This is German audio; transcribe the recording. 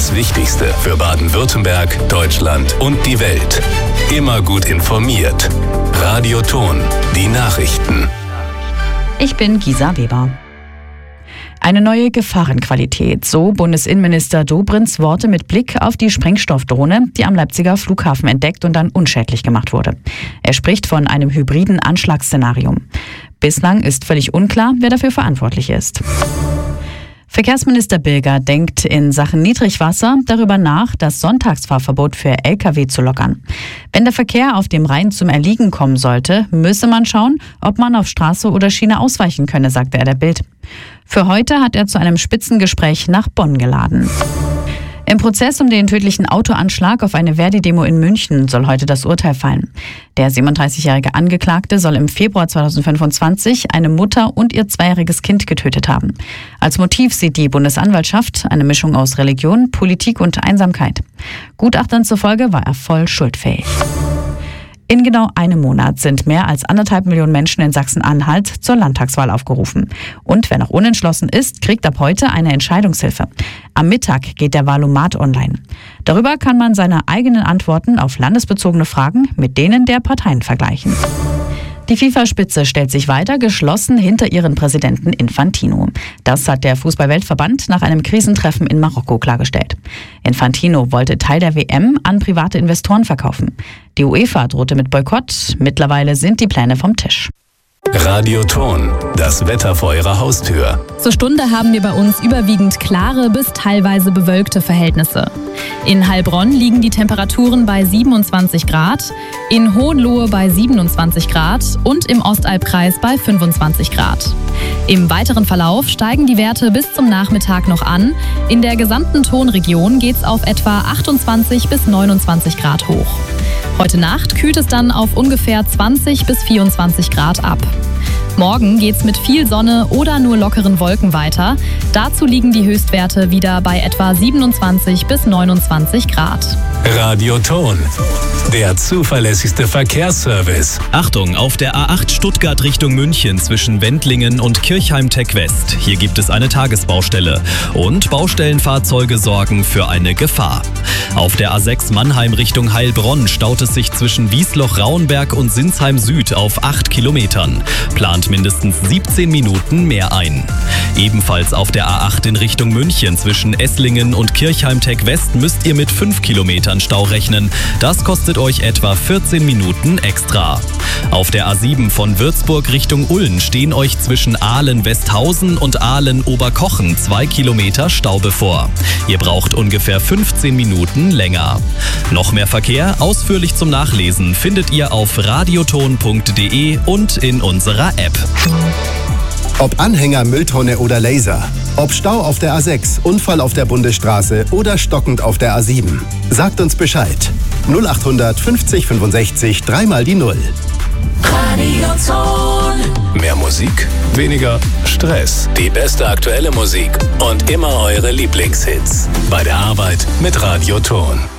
Das Wichtigste für Baden-Württemberg, Deutschland und die Welt. Immer gut informiert. Radio Thon, die Nachrichten. Ich bin Gisa Weber. Eine neue Gefahrenqualität, so Bundesinnenminister Dobrins Worte mit Blick auf die Sprengstoffdrohne, die am Leipziger Flughafen entdeckt und dann unschädlich gemacht wurde. Er spricht von einem hybriden Anschlagsszenario. Bislang ist völlig unklar, wer dafür verantwortlich ist. Verkehrsminister Bilger denkt in Sachen Niedrigwasser darüber nach, das Sonntagsfahrverbot für Lkw zu lockern. Wenn der Verkehr auf dem Rhein zum Erliegen kommen sollte, müsse man schauen, ob man auf Straße oder Schiene ausweichen könne, sagte er der Bild. Für heute hat er zu einem Spitzengespräch nach Bonn geladen. Im Prozess um den tödlichen Autoanschlag auf eine Verdi-Demo in München soll heute das Urteil fallen. Der 37-jährige Angeklagte soll im Februar 2025 eine Mutter und ihr 2-jähriges Kind getötet haben. Als Motiv sieht die Bundesanwaltschaft eine Mischung aus Religion, Politik und Einsamkeit. Gutachtern zufolge war er voll schuldfähig. In genau einem Monat sind mehr als 1,5 Millionen Menschen in Sachsen-Anhalt zur Landtagswahl aufgerufen. Und wer noch unentschlossen ist, kriegt ab heute eine Entscheidungshilfe. Am Mittag geht der Wahlomat online. Darüber kann man seine eigenen Antworten auf landesbezogene Fragen mit denen der Parteien vergleichen. Die FIFA-Spitze stellt sich weiter geschlossen hinter ihren Präsidenten Infantino. Das hat der Fußball-Weltverband nach einem Krisentreffen in Marokko klargestellt. Infantino wollte Teil der WM an private Investoren verkaufen. Die UEFA drohte mit Boykott. Mittlerweile sind die Pläne vom Tisch. Radio Thon, das Wetter vor Ihrer Haustür. Zur Stunde haben wir bei uns überwiegend klare bis teilweise bewölkte Verhältnisse. In Heilbronn liegen die Temperaturen bei 27 Grad, in Hohenlohe bei 27 Grad und im Ostalbkreis bei 25 Grad. Im weiteren Verlauf steigen die Werte bis zum Nachmittag noch an. In der gesamten Thonregion geht es auf etwa 28 bis 29 Grad hoch. Heute Nacht kühlt es dann auf ungefähr 20 bis 24 Grad ab. Morgen geht's mit viel Sonne oder nur lockeren Wolken weiter. Dazu liegen die Höchstwerte wieder bei etwa 27 bis 29 Grad. Radio Thon, der zuverlässigste Verkehrsservice. Achtung, auf der A8 Stuttgart Richtung München zwischen Wendlingen und Kirchheim-Tech West. Hier gibt es eine Tagesbaustelle. Und Baustellenfahrzeuge sorgen für eine Gefahr. Auf der A6 Mannheim Richtung Heilbronn staut es sich zwischen Wiesloch-Rauenberg und Sinsheim Süd auf 8 Kilometern. Plant mindestens 17 Minuten mehr ein. Ebenfalls auf der A8 in Richtung München zwischen Esslingen und Kirchheim-Tech West müsst ihr mit 5 Kilometern Stau rechnen. Das kostet euch etwa 14 Minuten extra. Auf der A7 von Würzburg Richtung Ulm stehen euch zwischen Aalen-Westhausen und Aalen-Oberkochen 2 Kilometer Stau bevor. Ihr braucht ungefähr 15 Minuten länger. Noch mehr Verkehr, ausführlich zum Nachlesen, findet ihr auf radiothon.de und in unserer App. Ob Anhänger, Mülltonne oder Laser. Ob Stau auf der A6, Unfall auf der Bundesstraße oder stockend auf der A7. Sagt uns Bescheid. 0800 50 65 3 die 0. Radio Thon. Mehr Musik, weniger Stress. Die beste aktuelle Musik und immer eure Lieblingshits. Bei der Arbeit mit Radio Thon.